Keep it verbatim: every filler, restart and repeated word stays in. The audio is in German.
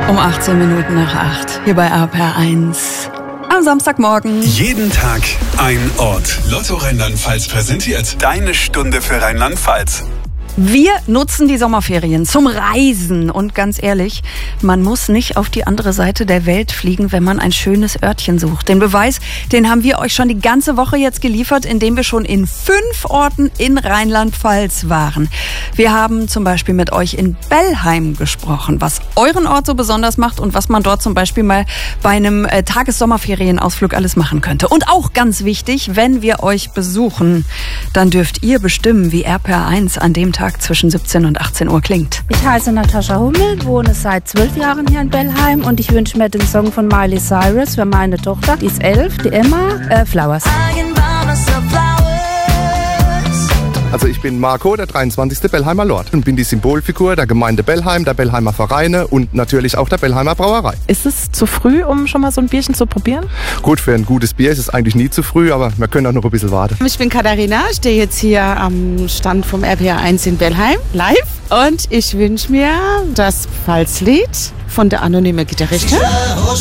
Um achtzehn Minuten nach acht, hier bei R P R eins. Am Samstagmorgen. Jeden Tag ein Ort. Lotto Rheinland-Pfalz präsentiert deine Stunde für Rheinland-Pfalz. Wir nutzen die Sommerferien zum Reisen. Und ganz ehrlich, man muss nicht auf die andere Seite der Welt fliegen, wenn man ein schönes Örtchen sucht. Den Beweis, den haben wir euch schon die ganze Woche jetzt geliefert, indem wir schon in fünf Orten in Rheinland-Pfalz waren. Wir haben zum Beispiel mit euch in Bellheim gesprochen, was euren Ort so besonders macht und was man dort zum Beispiel mal bei einem äh, Tages-Sommerferienausflug alles machen könnte. Und auch ganz wichtig, wenn wir euch besuchen, dann dürft ihr bestimmen, wie R P R eins an dem Tag zwischen siebzehn und achtzehn Uhr klingt. Ich heiße Natascha Hummel, wohne seit zwölf Jahren hier in Bellheim und ich wünsche mir den Song von Miley Cyrus für meine Tochter, die ist elf, die Emma, äh, Flowers. Also ich bin Marco, der dreiundzwanzigste Bellheimer Lord und bin die Symbolfigur der Gemeinde Bellheim, der Bellheimer Vereine und natürlich auch der Bellheimer Brauerei. Ist es zu früh, um schon mal so ein Bierchen zu probieren? Gut, für ein gutes Bier ist es eigentlich nie zu früh, aber wir können auch noch ein bisschen warten. Ich bin Katharina, stehe jetzt hier am Stand vom R P R eins in Bellheim, live. Und ich wünsche mir das Pfalzlied von der anonymen Gitarristin.